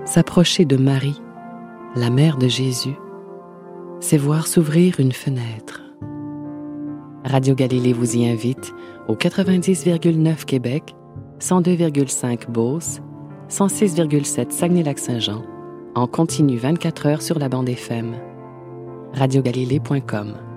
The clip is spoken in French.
S'approcher de Marie, la mère de Jésus, c'est voir s'ouvrir une fenêtre. Radio Galilée vous y invite au 90,9 Québec, 102,5 Beauce, 106,7 Saguenay-Lac-Saint-Jean, en continu 24 heures sur la bande FM. radiogalilée.com